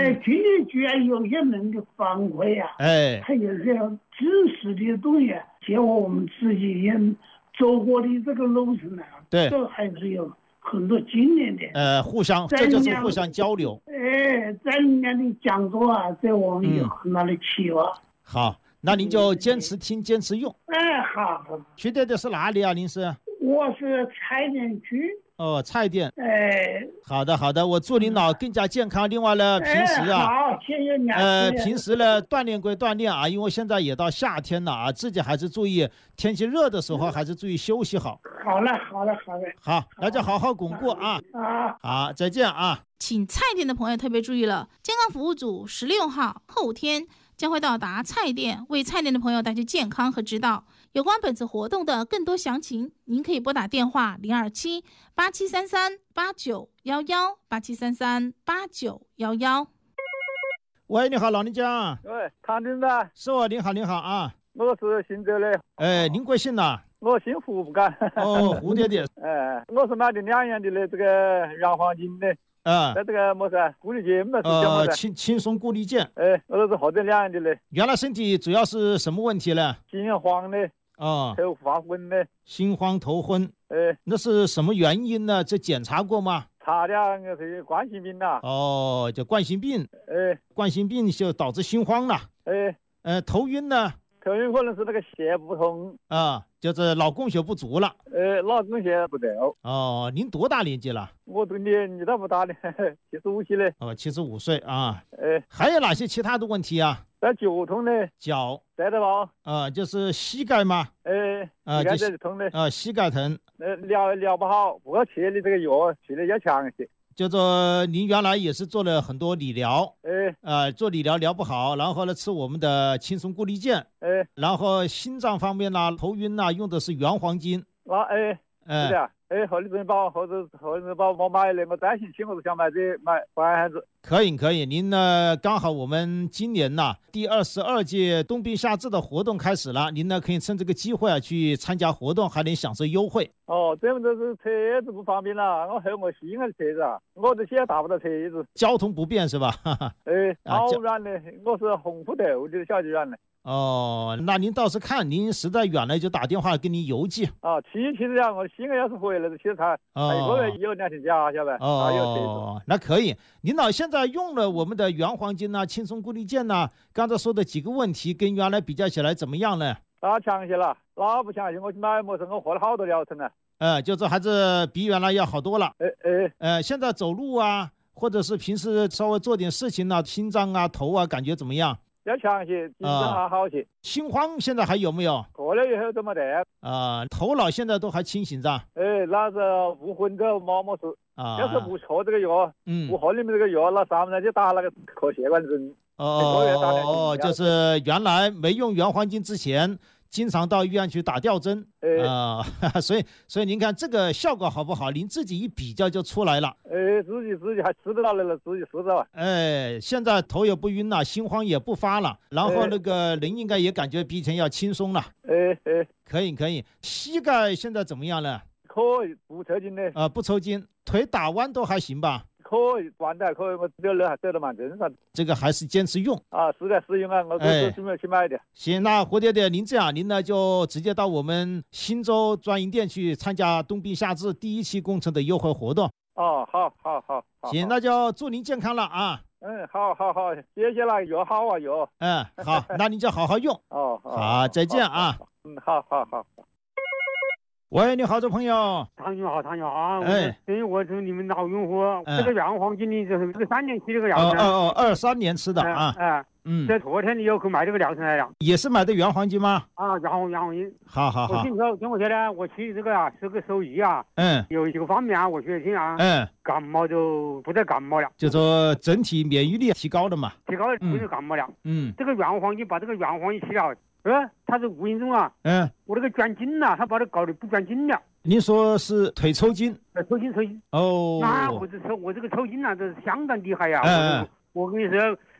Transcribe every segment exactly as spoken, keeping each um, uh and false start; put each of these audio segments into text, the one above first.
哎，今年居然有些人的反馈啊， 哎， 还有些知识的东西，结合我们自己也走过的这个路程啊， 对， 这还是有很多经验的。 呃，互相，这就是互相交流。 哎，在人家的讲座啊，对我们有很大的启发。 嗯、好，那您就坚持听，坚持用。 哎，好。 去的的是哪里啊？您是？ 我是蔡甸区。 哦，菜店。 哎， 好的好的，我祝您脑更加健康。另外呢，平时啊， 哎、好，谢谢你。 呃，平时呢锻炼归锻炼啊，因为现在也到夏天了啊，自己还是注意天气热的时候还是注意休息好。 好了好了好了。 好，那就好好巩固啊。 啊， 好，再见啊。 请菜店的朋友特别注意了，健康服务组十六号后天将会到达菜店，为菜店的朋友带去健康和指导。有关本次活动的更多详情，您可以拨打电话零二七八七三三八九幺幺八七三三八九幺幺。 喂，你好，老人家。 喂，唐队长。 是我，您好，您好啊。 我是姓周的。 哎，您贵姓呐？ 我姓胡，不敢。 哦，胡爹爹。 哎，我是买的两元的的这个原黄金的。 啊， 在这个么子固力健嘛，是叫么子？呃，轻轻松固力健。 哎，我都是喝这两元的嘞。 原来身体主要是什么问题呢？ 心慌的。 哦， 头发昏的。 心慌头昏。 哎， 那是什么原因呢？这检查过吗？ 查了，那是冠心病啦。 哦，就冠心病。 哎， 冠心病就导致心慌了。 哎， 呃，头晕呢？ 头晕可能是那个血不通啊，就是脑供血不足了。 呃，脑供血不够。 哦，您多大年纪了？ 我这年纪倒不大的，七十五岁了。 哦，七十五岁啊。 哎， 还有哪些其他的问题啊？ 在脚痛的。 脚。 在的吧？ 啊，就是膝盖吗？ 哎， 啊， 膝盖这里痛的。 啊，膝盖疼。 呃，疗疗不好，不要吃的这个药，吃的要强些。 就说您原来也是做了很多理疗， 哎， 呃，做理疗疗不好，然后呢吃我们的轻松固力健， 哎， 然后心脏方面啦、头晕啦，用的是原黄金。 那哎， 哎， 是的，哎，后你准把或者后你把我买了，我再星期我就想买这买换样子。 可以可以，您呢刚好我们今年呐第二十二届冬病夏治的活动开始了，您呢可以趁这个机会啊去参加活动，还能享受优惠。 哦，这么都是车子不方便了，我后我西安的车子啊，我这现在打不到车子， 交通不便是吧？ 哎，好远的，我是红湖头的小区远的。 哦，那您倒是看，您实在远了就打电话给您邮寄。 啊，其其实呀，我西安要是回来的，其实他他一个月有两天假，晓得吧？ 哦，那可以。您老现在用了我们的原黄金呐、啊、轻松固力健呐，刚才说的几个问题跟原来比较起来怎么样呢？ 那强些了，那不强些，我去买么子，我喝了好多疗程了。 呃，就是还是比原来要好多了。 哎哎， 呃，现在走路啊，或者是平时稍微做点事情啊，心脏啊、头啊，感觉怎么样？ 要强些，精神还好些。 呃、心慌现在还有没有？ 过了以后都没得。 啊、呃，头脑现在都还清醒着。 哎，那是不昏着没么事。 啊， 要是不喝这个药， 嗯， 不喝你们这个药，那上面就打那个克血管针。 哦哦，就是原来没用原黄金之前，经常到医院去打吊针。啊、呃，所以所以您看这个效果好不好？您自己一比较就出来了。 哎，自己自己还吃得到了，自己吃着了。 哎，现在头也不晕了，心慌也不发了，然后那个人应该也感觉比以前要轻松了。 哎哎， 可以可以。膝盖现在怎么样了？ 可以，不抽筋的。 啊、呃，不抽筋，腿打弯都还行吧？ 可以，弯的还可以，我走路还走得蛮正常。 这个还是坚持用啊，是的，使用啊，我是准备去买的。 哎、行，那胡爹爹，您这样，您呢就直接到我们新洲专营店去参加冬病夏治第一期工程的优惠活动。 哦，好，好，好，好。 行，那就祝您健康了啊。 嗯，好好好，谢谢了，药好啊药。 嗯，好，那您就好好用。 哦， 好，再见啊。 嗯，好好好。 喂，你好，这朋友。 唐兄好，唐兄好。 哎， 因为我是你们老用户， 嗯、 这个原黄金的就是这个三年期这个药程。 哦哦哦，二三年吃的啊。 哎、呃， 嗯， 在昨天你有去买这个疗程来了。 也是买的原黄金吗？ 啊，原黄原黄金。 好好好。 我听说，听我说呢，我去这个啊，是个手艺啊。 嗯。 有几个方面啊，我觉得听啊。 嗯。 感冒就不再感冒了。 就说整体免疫力提高了嘛。 提高了不就感冒了。 嗯。 这个原黄金把这个原黄金去了，呃，它是无形中啊。 嗯。我这个卷筋呐、啊，它把它搞得不卷筋了。 您说是腿抽筋？ 呃，抽筋抽筋。 哦。 那我这抽我这个抽筋啊，这是相当厉害呀、啊。 嗯。 我跟你说，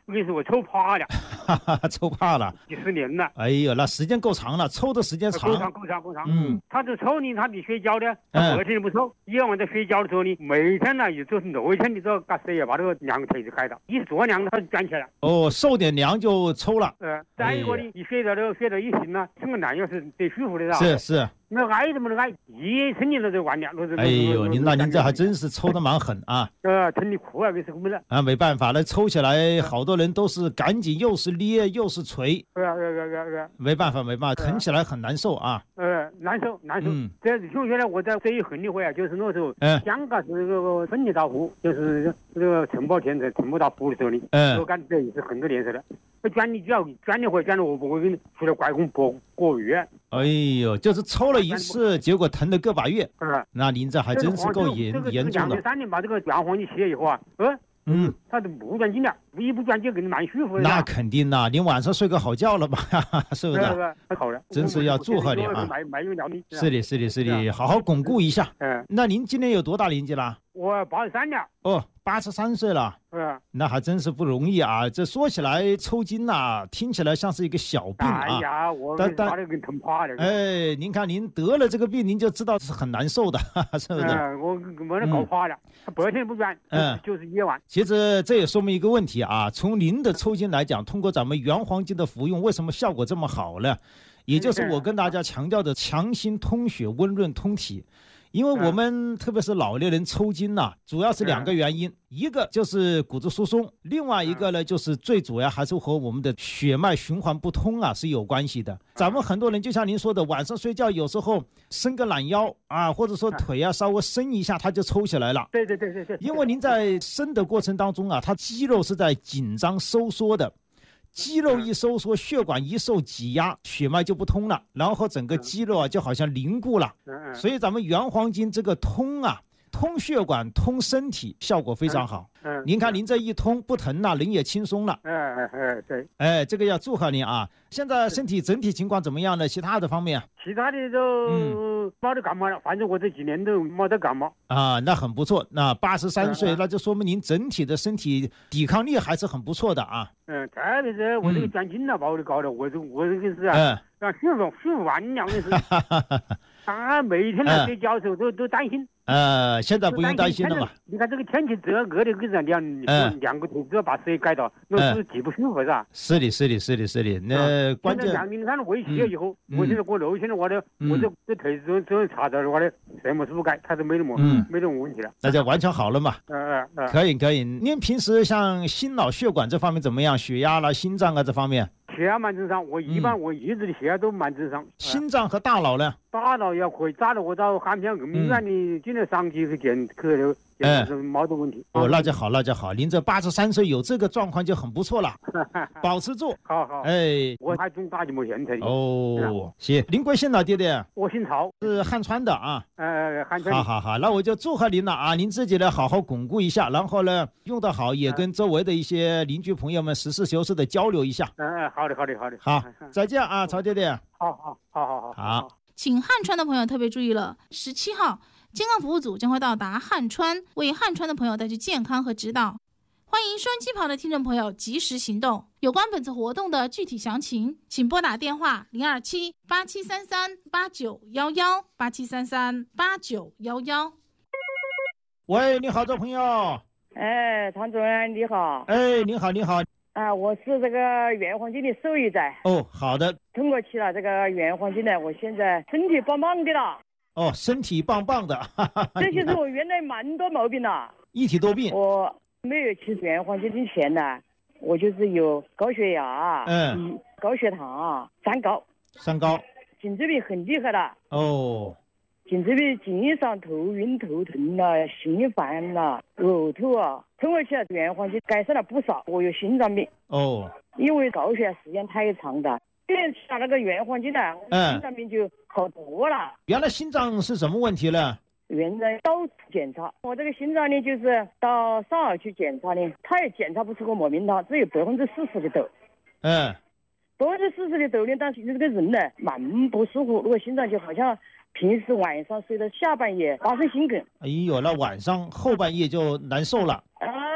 我跟你说，我抽怕了， 抽怕了， 几十年了。 哎呦，那时间够长了，抽的时间长， 够长够长够长。 嗯， 他这抽你，他得睡觉的，他白天不抽。夜晚在睡觉的时候呢，每天呢，也就是六天你都把谁也把这个凉腿子开到，一着凉它就卷起来了。 哦，受点凉就抽了。 呃，再一个呢，你睡着了睡着一醒呢，这个凉药是最舒服的啦。 是是。 那挨怎么能挨？一身体都在完了。 哎呦，您那您这还真是抽得蛮狠啊！ 呃，疼的哭啊，给是没了。 啊，没办法了，抽起来好多人都是赶紧又是捏又是捶。 呃呃呃呃没办法没办法，疼起来很难受啊。 呃，难受难受。嗯，这听说呢，我在最恨的回啊，就是那时候， 嗯， 香港是那个分裂大湖，就是这个陈宝田在陈宝大湖的时候呢， 嗯， 我感觉也是很多年色了。卷你只要卷你回卷了，我我给你出来怪工过过月。 哎呦，就是抽了一次，结果疼了个把月。 嗯， 那您这还真是够严严重的。 两三年把这个原黄金洗了以后啊，呃， 嗯， 他都不卷筋了，一不卷筋给你蛮舒服的。 那肯定啦，您晚上睡个好觉了吧？是不是？ 太好了， 真是要祝贺你啊！是的，是的，是的，好好巩固一下。嗯，那您今年有多大年纪了？ 我八十三了。 哦，八十三岁了。 嗯， 那还真是不容易啊！这说起来抽筋呐、啊，听起来像是一个小病啊。 哎呀，我把这给疼怕了。 哎，您看您得了这个病，您就知道是很难受的，是不是？ 嗯，我没得搞怕了，他白天不卷，嗯，就是夜晚。 其实这也说明一个问题啊，从您的抽筋来讲，通过咱们原黄金的服用，为什么效果这么好呢？也就是我跟大家强调的强心通血、温润通体。因为我们特别是老年人抽筋呐、啊，主要是两个原因，一个就是骨质疏松，另外一个呢就是最主要还是和我们的血脉循环不通啊是有关系的。咱们很多人就像您说的，晚上睡觉有时候伸个懒腰啊，或者说腿啊稍微伸一下，它就抽起来了。 对对对对对。 因为您在伸的过程当中啊，它肌肉是在紧张收缩的。肌肉一收缩，血管一受挤压，血脉就不通了，然后整个肌肉啊就好像凝固了。所以咱们原黄金这个通啊，通血管、通身体，效果非常好。嗯，您看您这一通不疼了，人也轻松了。 哎哎哎，对。 哎，这个要祝贺您啊！现在身体整体情况怎么样呢？其他的方面？ 其他的都没得感冒了，反正我这几年都没得感冒。 啊，那很不错。那八十三岁，那就说明您整体的身体抵抗力还是很不错的啊。 嗯，特别是我这个卷筋了，把我给搞的，我这我这个是啊，让舒服舒服完了，我跟你说。啊，每天来睡觉的时候都都担心。 呃，现在不用担心了嘛。 你看这个天气这个热的，跟人两两个腿子把水盖到，那是极不舒服是吧？ 是的，是的，是的，是的。那关键。 你看我一洗了以后，我现在过六天的话呢，我这这腿子这查到的话呢，什么都不改，它都没那么没那么问题了。 那就完全好了嘛。 嗯嗯嗯。 可以可以。您平时像心脑血管这方面怎么样？血压啦、心脏啊这方面？ 血压蛮正常，我一般我一直的血压都蛮正常。 心脏和大脑呢？ 大脑也可以，大脑我到汉平人民医院的今年上去去检去了。嗯，没得问题。 哦，那就好，那就好。您这八十三岁有这个状况就很不错了，保持住。 好好。 哎， 我还中大就没现在。 哦，行。您贵姓老爹爹？ 我姓曹， 是汉川的啊。 呃，汉川。 好好好，那我就祝贺您了啊！您自己呢好好巩固一下，然后呢用得好，也跟周围的一些邻居朋友们实事求是的交流一下。 嗯，好的，好的，好的。 好，再见啊，曹爹爹。 好好好好好。 好， 请汉川的朋友特别注意了，十七号。健康服务组将会到达汉川，为汉川的朋友带去健康和指导。欢迎收音机旁的听众朋友及时行动。有关本次活动的具体详情，请拨打电话零二七八七三三八九幺幺八七三三八九幺幺。 喂，你好，这朋友。 哎，唐主任你好。 哎，你好，你好。 啊，我是这个原黄金的受益者。 哦，好的。 通过起了这个原黄金呢，我现在身体棒棒的了。 哦，身体棒棒的， 这就是我原来蛮多毛病了， 一体多病。 我没有吃原黄金之前呢，我就是有高血压， 嗯， 高血糖、三高， 三高， 颈椎病很厉害了。 哦， 颈椎病经常头晕头疼了，心烦了，呕吐啊。通过起来原黄金改善了不少。我有心脏病， 哦， 因为高血压时间太长的。现在吃了那个原黄金呢， 嗯， 心脏病就好多了。 原来心脏是什么问题呢？ 原来到处检查，我这个心脏呢，就是到上海去检查呢，他也检查不出个毛病汤，只有百分之四十的痘。 嗯， 百分之四十的痘呢，但是这个人呢蛮不舒服，如果心脏就好像平时晚上睡到下半夜发生心梗。 哎呦，那晚上后半夜就难受了。 啊，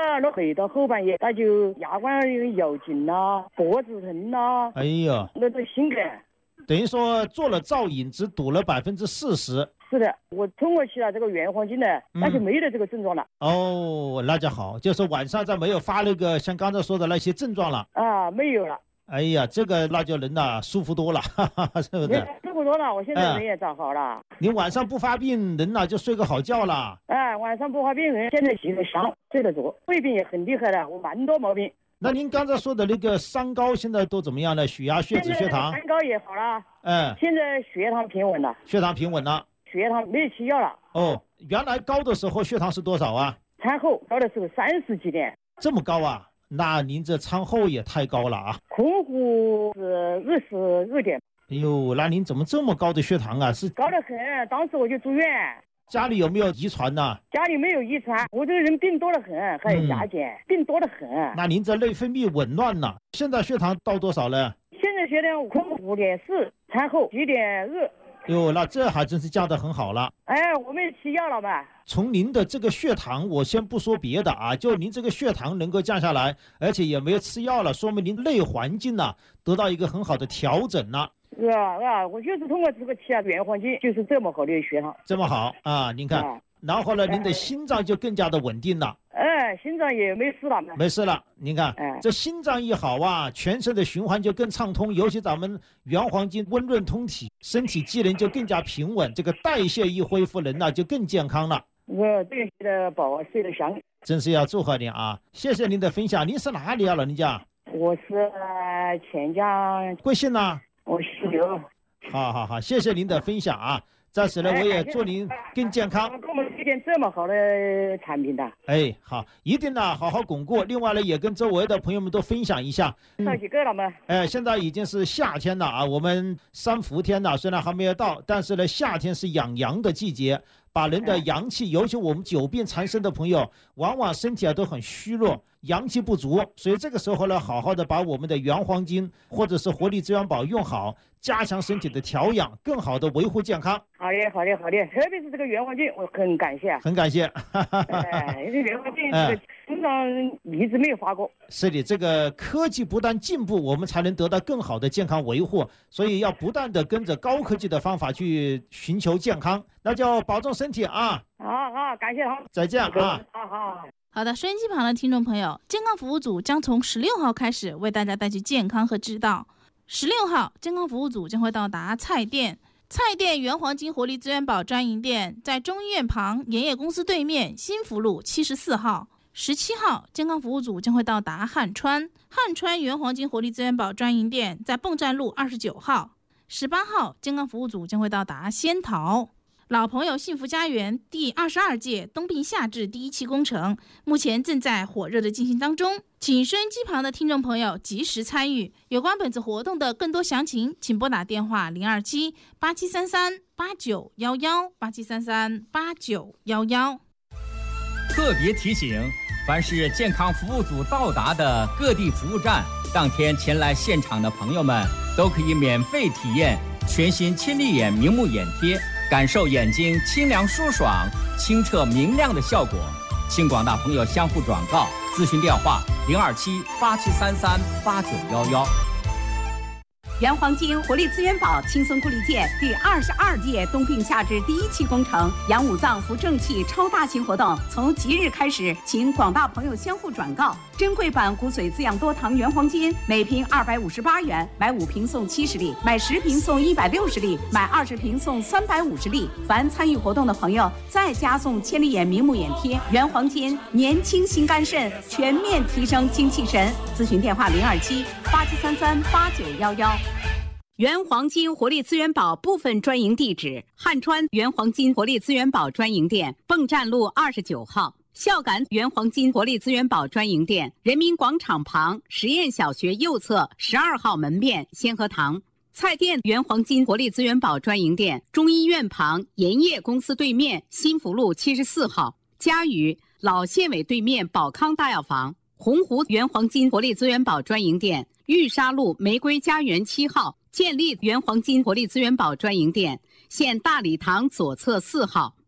那睡到后半夜，那就牙关有劲啦，脖子疼啦， 哎呀， 那都心梗。 等于说做了造影只堵了百分之四十。 是的，我通过起了这个原黄金呢，那就没了这个症状了。 嗯、哦，那就好，就是晚上再没有发那个像刚才说的那些症状了。 啊，没有了。 哎呀，这个那就人呐舒服多了，哈哈，是不是？ 舒服多了，我现在人也长好了。 你晚上不发病，人呐就睡个好觉了。 哎，晚上不发病，人现在睡得香，睡得着。胃病也很厉害了，我蛮多毛病。 那您刚才说的那个三高现在都怎么样了？血压、血脂、血糖？ 三高也好了。 嗯。 现在血糖平稳了。 血糖平稳了。 血糖没有吃药了。 哦，原来高的时候血糖是多少啊？ 餐后高的时候三十几点。 这么高啊？那您这餐后也太高了啊！ 空腹是二十二点。 哎呦，那您怎么这么高的血糖啊？是高得很，当时我就住院。 家里有没有遗传呢？ 家里没有遗传，我这个人病多得很，还有甲减，嗯、病多得很。 那您这内分泌紊乱呢？现在血糖到多少了？ 现在血糖空腹五点四，餐后七点二。 哟，那这还真是降得很好了。 哎，我们吃药了嘛？ 从您的这个血糖，我先不说别的啊，就您这个血糖能够降下来，而且也没有吃药了，说明您内环境呢、啊、得到一个很好的调整了。 是啊，是啊，我就是通过这个吃啊原黄金，就是这么好的血糖， 这么好啊！您看，啊、然后呢，您的心脏就更加的稳定了。 哎，心脏也没事了嘛。 没事了，您看， 哎， 这心脏一好啊，全身的循环就更畅通，尤其咱们原黄金温润通体，身体机能就更加平稳，这个代谢一恢复，人呐就更健康了。 我这个睡得饱，睡得香。 真是要祝贺您啊！谢谢您的分享。您是哪里啊，老人家？ 我是钱江。 贵姓呢？ 我姓刘。 好好好，谢谢您的分享啊！在此呢，我也祝您更健康。 给我们推荐这么好的产品的。 哎，好，一定呢好好巩固。另外呢，也跟周围的朋友们都分享一下。 上几个了吗？ 哎，现在已经是夏天了啊，我们三伏天呢，虽然还没有到，但是呢，夏天是养阳的季节。把人的阳气，尤其我们久病缠身的朋友，往往身体啊都很虚弱，阳气不足，所以这个时候呢，好好的把我们的原黄金或者是活力资源宝用好，加强身体的调养，更好的维护健康。 好的，好的，好的，特别是这个原黄金，我很感谢， 很感谢。 哎，这原黄金这个身上一直没有发过。 是的，这个科技不断进步，我们才能得到更好的健康维护，所以要不断的跟着高科技的方法去寻求健康，那就保重身体啊！ 好好，感谢好， 再见啊！ 好好。 好的，收音机旁的听众朋友，健康服务组将从十六号开始为大家带去健康和指导。十六号，健康服务组将会到达菜店，菜店原黄金活力资源宝专营店在中医院旁盐业公司对面新福路七十四号。十七号，健康服务组将会到达汉川，汉川原黄金活力资源宝专营店在泵站路二十九号。十八号，健康服务组将会到达仙桃。老朋友幸福家园第二十二届冬病夏治第一期工程目前正在火热的进行当中，请收音机旁的听众朋友及时参与。有关本次活动的更多详情，请拨打电话零二七八七三三八九一一八七三三八九一一。 特别提醒，凡是健康服务组到达的各地服务站，当天前来现场的朋友们都可以免费体验全新千里眼明目眼贴，感受眼睛清凉舒爽、清澈明亮的效果。请广大朋友相互转告，咨询电话零二七八七三三八九一一。 原黄金活力资源宝轻松护理健第二十二届冬病夏治第一期工程养五脏扶正气超大型活动从即日开始，请广大朋友相互转告。珍贵版骨髓滋养多糖原黄金每瓶二百五十八元，买五瓶送七十粒，买十瓶送一百六十粒，买二十瓶送三百五十粒。凡参与活动的朋友，再加送千里眼明目眼贴。原黄金年轻心肝肾，全面提升精气神。咨询电话零二七八七三三八九一一。原黄金活力资源宝部分专营地址：汉川原黄金活力资源宝专营店，泵站路二十九号；孝感原黄金活力资源宝专营店，人民广场旁实验小学右侧十二号门面先河堂；菜店原黄金活力资源宝专营店，中医院旁盐业公司对面新福路七十四号；嘉峪老县委对面宝康大药房；洪湖原黄金活力资源宝专营店，玉沙路玫瑰家园七号；建立原黄金活力资源宝专营店，现大礼堂左侧四号；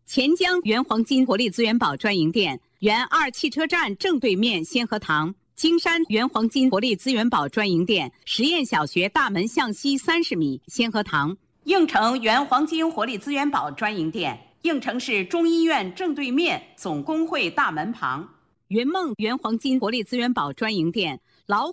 钱江原黄金活力资源宝专营店，原二汽车站正对面先河塘。金山原黄金活力资源宝专营店，实验小学大门向西三十米，先河塘。应城原黄金活力资源宝专营店，应城市中医院正对面，总工会大门旁。云梦原黄金活力资源宝专营店，